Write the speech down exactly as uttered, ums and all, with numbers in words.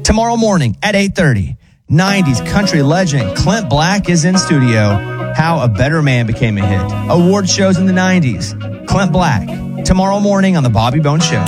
Tomorrow morning at eight thirty, nineties country legend Clint Black is in studio. How a Better Man Became a Hit. Award shows in the nineties. Clint Black. Tomorrow morning on The Bobby Bones Show.